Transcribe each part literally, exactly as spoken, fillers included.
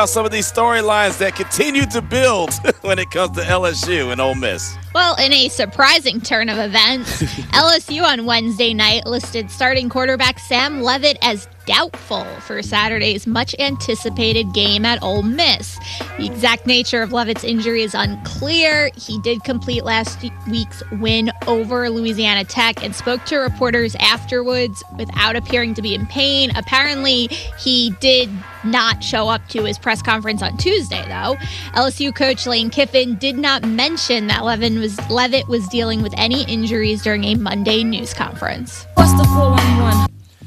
Some of these storylines that continue to build when it comes to L S U and Ole Miss. Well, in a surprising turn of events, L S U on Wednesday night listed starting quarterback Sam Leavitt as doubtful for Saturday's much-anticipated game at Ole Miss. The exact nature of Leavitt's injury is unclear. He did complete last week's win over Louisiana Tech and spoke to reporters afterwards without appearing to be in pain. Apparently, he did not show up to his press conference on Tuesday, though. L S U coach Lane Kiffin did not mention that Levin was, Leavitt was dealing with any injuries during a Monday news conference. What's the four one one?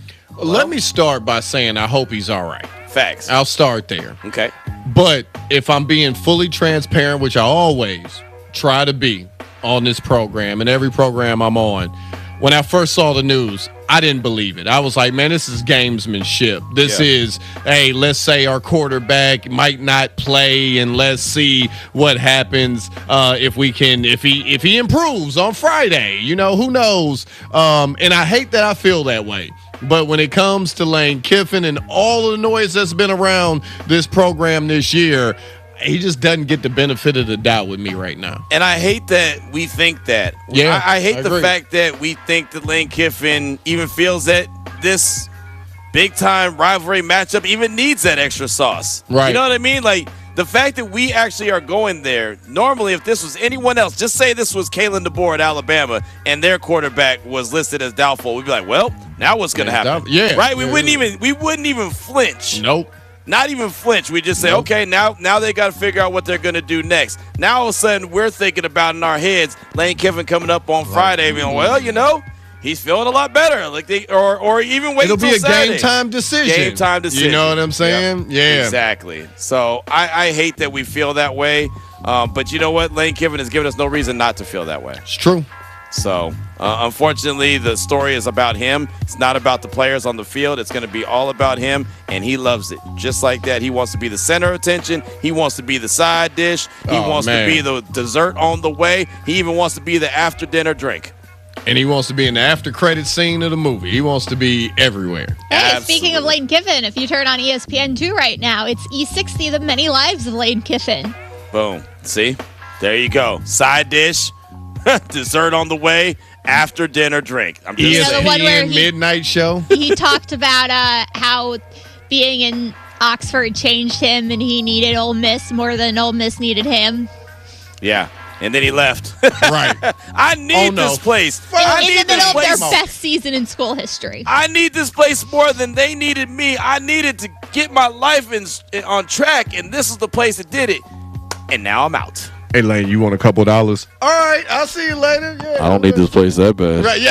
Let me start by saying I hope he's all right. Facts. I'll start there. Okay. But if I'm being fully transparent, which I always try to be on this program and every program I'm on, when I first saw the news, I didn't believe it. I was like, man, this is gamesmanship. This yeah. is, hey, let's say our quarterback might not play and let's see what happens uh, if we can, if he if he improves on Friday. You know, who knows? Um, and I hate that I feel that way. But when it comes to Lane Kiffin and all of the noise that's been around this program this year, he just doesn't get the benefit of the doubt with me right now. And I hate that we think that. Yeah, I, I hate I the agree. fact that we think that Lane Kiffin even feels that this big-time rivalry matchup even needs that extra sauce. Right. You know what I mean? Like, the fact that we actually are going there, normally if this was anyone else, just say this was Kalen DeBoer at Alabama and their quarterback was listed as doubtful, we'd be like, well, now what's going to happen? Doubt- yeah. Right? We yeah. wouldn't even we wouldn't even flinch. Nope. Not even flinch. We just say, Nope. okay, now now they got to figure out what they're going to do next. Now all of a sudden we're thinking about in our heads Lane Kiffin coming up on Friday, being, well, you know, he's feeling a lot better. Like they, or or even wait It'll until be a Saturday. game time decision. Game time decision. You know what I'm saying? Yep. Yeah. Exactly. So I, I hate that we feel that way. Um, but you know what? Lane Kiffin has given us no reason not to feel that way. It's true. So, uh, unfortunately, the story is about him. It's not about the players on the field. It's going to be all about him, and he loves it. Just like that, he wants to be the center of attention. He wants to be the side dish. He Oh, wants man. to be the dessert on the way. He even wants to be the after-dinner drink. And he wants to be in the after credit scene of the movie. He wants to be everywhere. Hey, speaking of Absolutely. Lane Kiffin, if you turn on E S P N two right now, it's E sixty, The Many Lives of Lane Kiffin. Boom. See? There you go. Side dish, dessert on the way, after-dinner drink. I'm just You know, the saying. one where E S P N he- Midnight Show. He talked about uh, how being in Oxford changed him and he needed Ole Miss more than Ole Miss needed him. Yeah. And then he left. Right. I need Oh, no. this place. In, I in need the middle this of their place. best season in school history. I need this place more than they needed me. I needed to get my life in, on track, and this is the place that did it. And now I'm out. Hey, Lane, you want a couple dollars? All right, I'll see you later. Yeah, I don't need this place that bad. Right,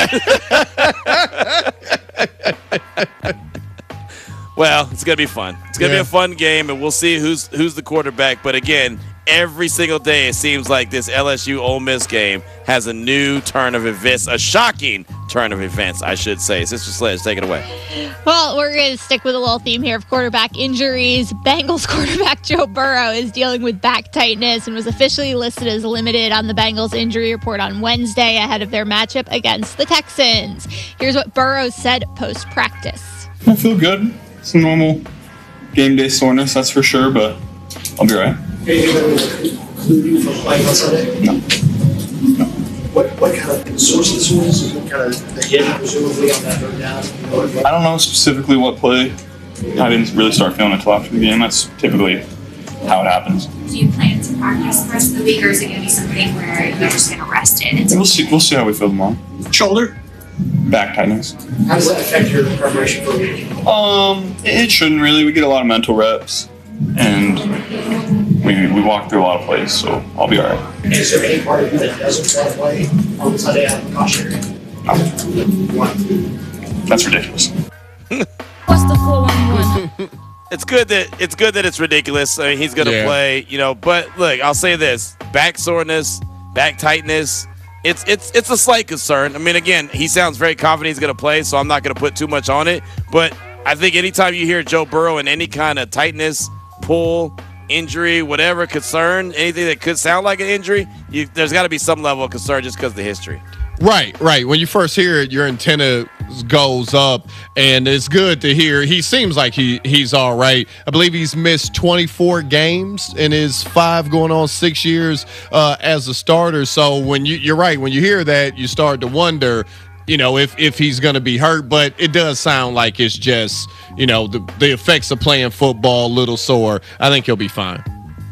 yeah. Well, it's gonna be fun. It's gonna Yeah. be a fun game, and we'll see who's who's the quarterback. But again, every single day it seems like this L S U Ole Miss game has a new turn of events, a shocking turn of events, I should say. Sister Sledge, take it away. Well, we're going to stick with a little theme here of quarterback injuries. Bengals quarterback Joe Burrow is dealing with back tightness and was officially listed as limited on the Bengals injury report on Wednesday ahead of their matchup against the Texans. Here's what Burrow said post-practice. I feel good. It's a normal game day soreness, that's for sure, but I'll be all right. Are you going to include you from playing on Sunday? No. No. What, what kind of source of the soreness? Is it kind of the hip, presumably, on that third down? I don't know specifically what play. I didn't really start feeling it until after the game. That's typically how it happens. Do you plan to practice the rest of the week, or is it going to be something where you're just going to rest it? Until- We'll see. We'll see how we feel tomorrow. Shoulder? Back tightness. How does that affect your preparation for a week? Um, it shouldn't really. We get a lot of mental reps, and we we walk through a lot of plays, so I'll be all right. Is there any part of you that doesn't want to play on Sunday out of cautionary? No, Why? that's ridiculous. What's the four one one? It's good that it's good that it's ridiculous. I mean, he's going to Yeah. play, you know. But look, I'll say this: back soreness, back tightness. It's it's it's a slight concern. I mean, again, he sounds very confident he's going to play, so I'm not going to put too much on it. But I think anytime you hear Joe Burrow in any kind of tightness, pull, injury, whatever concern, anything that could sound like an injury, you, there's got to be some level of concern just because of the history. Right, right. When you first hear it, your antenna goes up, and it's good to hear. He seems like he he's all right. I believe he's missed twenty-four games in his five going on six years uh, as a starter. So when you you're right, when you hear that, you start to wonder, you know, if if he's going to be hurt. But it does sound like it's just, you know, the the effects of playing football, a little sore. I think he'll be fine.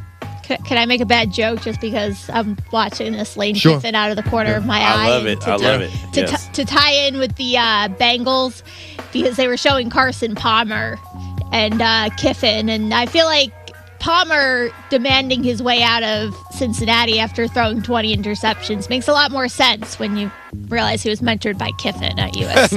Can I make a bad joke just because I'm watching this Lane Sure. Kiffin out of the corner of my I eye? love and it. to I t- love it. To, Yes. t- to tie in with the uh, Bengals, because they were showing Carson Palmer and uh, Kiffin, and I feel like Palmer demanding his way out of Cincinnati after throwing twenty interceptions makes a lot more sense when you realize he was mentored by Kiffin at U S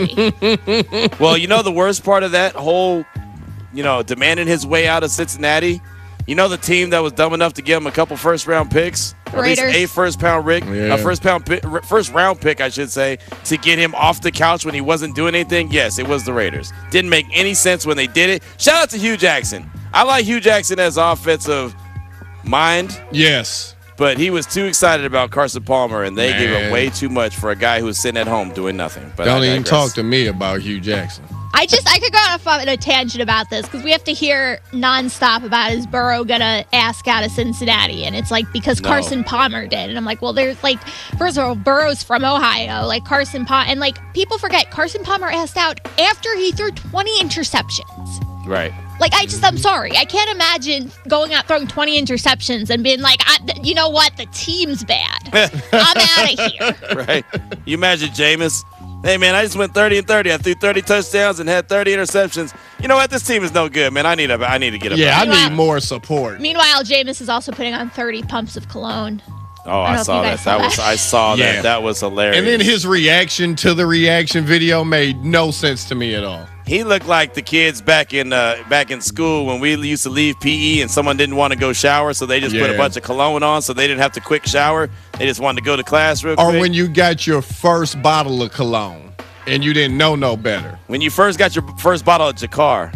C. Well, you know the worst part of that whole, you know, demanding his way out of Cincinnati. You know the team that was dumb enough to give him a couple first round picks, or at least Raiders. a first pound rig, Yeah. a first pound pi- first round pick, I should say, to get him off the couch when he wasn't doing anything. Yes, it was the Raiders. Didn't make any sense when they did it. Shout out to Hugh Jackson. I like Hugh Jackson as offensive mind, Yes. but he was too excited about Carson Palmer, and they gave him Man. way too much for a guy who was sitting at home doing nothing. But Don't I even digress. talk to me about Hugh Jackson. I just I could go off on a tangent about this because we have to hear nonstop about is Burrow gonna ask out of Cincinnati, and it's like because No. Carson Palmer did, and I'm like, well, there's like first of all, Burrow's from Ohio, like Carson Palmer, and like people forget Carson Palmer asked out after he threw twenty interceptions. Right. Like I just I'm sorry, I can't imagine going out throwing twenty interceptions and being like, I, you know what, the team's bad, I'm out of here. Right. You imagine Jameis. Hey, man, I just went thirty and thirty. I threw thirty touchdowns and had thirty interceptions. You know what? This team is no good, man. I need a, I need to get a. Yeah, I Meanwhile- need more support. Meanwhile, Jameis is also putting on thirty pumps of cologne. Oh, I I, don't know if saw you that. guys saw That was. that. I saw Yeah. that. That was hilarious. And then his reaction to the reaction video made no sense to me at all. He looked like the kids back in uh, back in school when we used to leave P E and someone didn't want to go shower, so they just put a Yeah. bunch of cologne on, so they didn't have to quick shower. They just wanted to go to class real Or quick. when you got your first bottle of cologne and you didn't know no better. when you first got your first bottle of Jakar.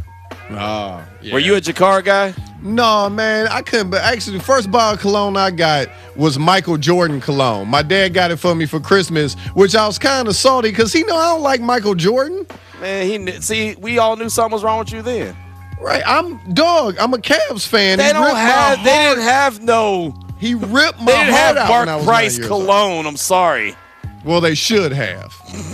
Oh, yeah. Were you a Jakar guy? No, man, I couldn't. But actually, the first bottle of cologne I got was Michael Jordan cologne. My dad got it for me for Christmas, which I was kind of salty because he know I don't like Michael Jordan. Man, he kn- see. We all knew something was wrong with you then. Right, I'm dog. I'm a Cavs fan. They He don't ripped my have. They heart- didn't have no. He ripped my They didn't heart have out when I Mark was Price nine years old. cologne. I'm sorry. Well, they should have.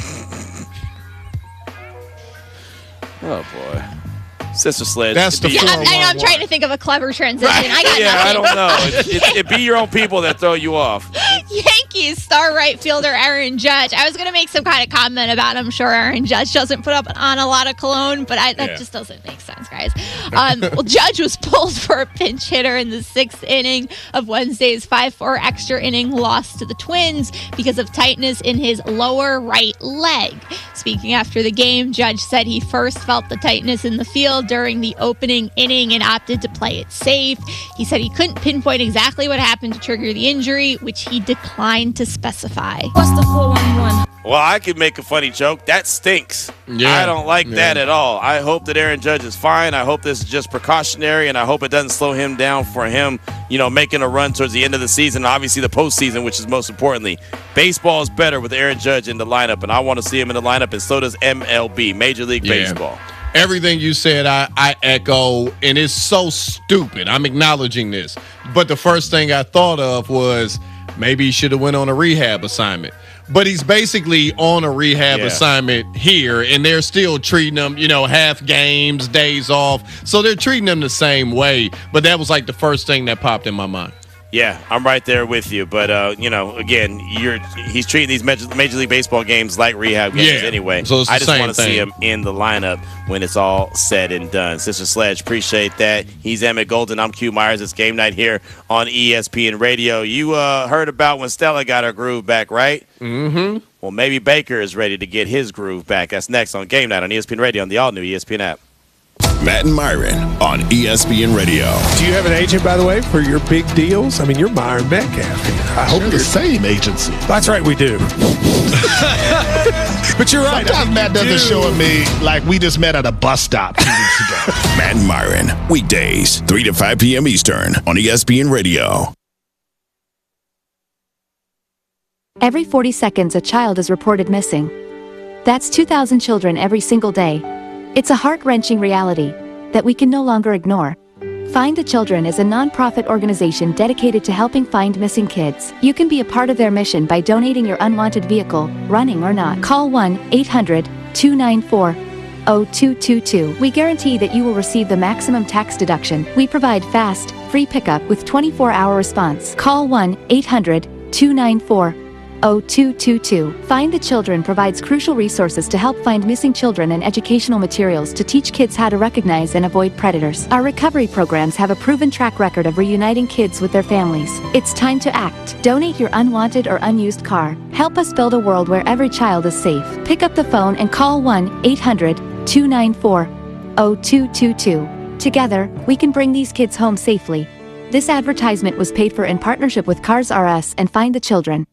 Oh boy, Sister Sledge. That's the Yeah, four I, I know. I'm one trying one. to think of a clever transition. I got Yeah, I nothing. don't know. It, it, it be your own people that throw you off. Yankees star right fielder Aaron Judge. I was going to make some kind of comment about I'm sure Aaron Judge doesn't put up on a lot of cologne, but I, that Yeah. just doesn't make sense, guys. Um, well, Judge was pulled for a pinch hitter in the sixth inning of Wednesday's five four extra inning loss to the Twins because of tightness in his lower right leg. Speaking after the game, Judge said he first felt the tightness in the field during the opening inning and opted to play it safe. He said he couldn't pinpoint exactly what happened to trigger the injury, which he declined to specify. What's the four one one? Well, I could make a funny joke. That stinks. Yeah. I don't like Yeah. that at all. I hope that Aaron Judge is fine. I hope this is just precautionary, and I hope it doesn't slow him down for him, you know, making a run towards the end of the season, obviously the postseason, which is most importantly. Baseball is better with Aaron Judge in the lineup, and I want to see him in the lineup, and so does M L B, Major League Yeah. Baseball. Everything you said, I, I echo, and it's so stupid. I'm acknowledging this. But the first thing I thought of was maybe he should have went on a rehab assignment. But he's basically on a rehab Yeah. assignment here, and they're still treating him, you know, half games, days off. So they're treating him the same way. But that was like the first thing that popped in my mind. Yeah, I'm right there with you. But, uh, you know, again, you're he's treating these Major, Major League Baseball games like rehab games Yeah, anyway. so it's the I just same want to see thing. him in the lineup when it's all said and done. Sister Sledge, appreciate that. He's Emmett Golden. I'm Q Myers. It's game night here on E S P N Radio. You uh, heard about when Stella got her groove back, right? Mm-hmm. Well, maybe Baker is ready to get his groove back. That's next on Game Night on E S P N Radio on the all-new E S P N app. Matt and Myron on E S P N Radio. Do you have an agent, by the way, for your big deals? I mean, you're Myron Metcalf here. I hope They're you're the same agency. That's right, we do. But you're right. I Sometimes mean, Matt you doesn't do. show me like we just met at a bus stop two weeks ago. Matt and Myron, weekdays, three to five p.m. Eastern on E S P N Radio. Every forty seconds, a child is reported missing. That's two thousand children every single day. It's a heart-wrenching reality that we can no longer ignore. Find the Children is a non-profit organization dedicated to helping find missing kids. You can be a part of their mission by donating your unwanted vehicle, running or not. Call one eight hundred two nine four zero two two two. We guarantee that you will receive the maximum tax deduction. We provide fast, free pickup with twenty-four hour response. Call one eight hundred two nine four zero two two two. Find the Children provides crucial resources to help find missing children and educational materials to teach kids how to recognize and avoid predators. Our recovery programs have a proven track record of reuniting kids with their families. It's time to act. Donate your unwanted or unused car. Help us build a world where every child is safe. Pick up the phone and call one eight hundred two nine four zero two two two. Together, we can bring these kids home safely. This advertisement was paid for in partnership with Cars R Us and Find the Children.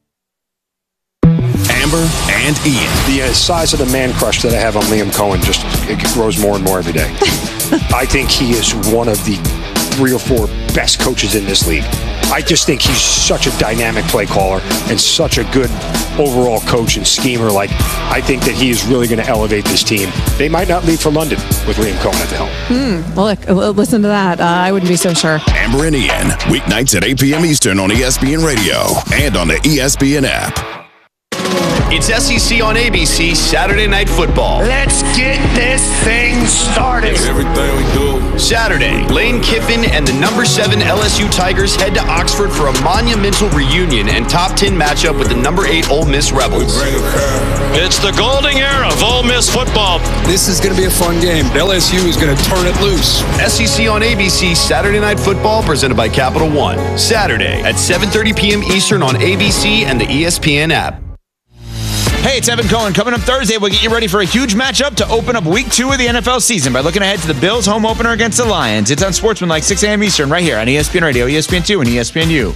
Amber and Ian. The uh, size of the man crush that I have on Liam Cohen just it grows more and more every day. I think he is one of the three or four best coaches in this league. I just think he's such a dynamic play caller and such a good overall coach and schemer. Like, I think that he is really going to elevate this team. They might not leave for London with Liam Cohen at the helm. Hmm. Well, look, listen to that. Uh, I wouldn't be so sure. Amber and Ian, weeknights at eight p.m. Eastern on E S P N Radio and on the E S P N app. It's S E C on A B C Saturday Night Football. Let's get this thing started. Everything we do. Saturday, Lane Kiffin and the number seven L S U Tigers head to Oxford for a monumental reunion and top ten matchup with the number eight Ole Miss Rebels. It's the golden era of Ole Miss football. This is going to be a fun game. L S U is going to turn it loose. S E C on A B C Saturday Night Football presented by Capital One. Saturday at seven thirty p.m. Eastern on A B C and the E S P N app. Hey, it's Evan Cohen. Coming up Thursday, we'll get you ready for a huge matchup to open up week two of the N F L season by looking ahead to the Bills' home opener against the Lions. It's on Sportsmanlike, six a.m. Eastern, right here on E S P N Radio, E S P N two, and E S P N U.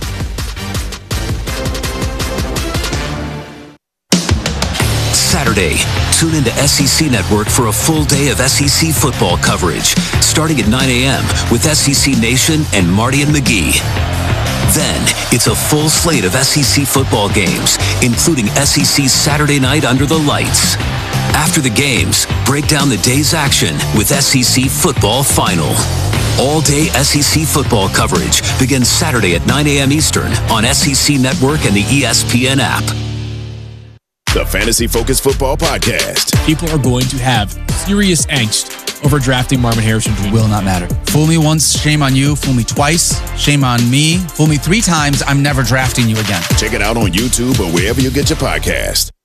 Saturday, tune into S E C Network for a full day of S E C football coverage, starting at nine a.m. with S E C Nation and Marty and McGee. Then, it's a full slate of S E C football games, including S E C Saturday Night Under the Lights. After the games, break down the day's action with S E C Football Final. All-day S E C football coverage begins Saturday at nine a.m. Eastern on S E C Network and the E S P N app. The Fantasy Focus Football Podcast. People are going to have serious angst over drafting Marvin Harrison Junior Will not matter. Fool me once, shame on you. Fool me twice, shame on me. Fool me three times, I'm never drafting you again. Check it out on YouTube or wherever you get your podcast.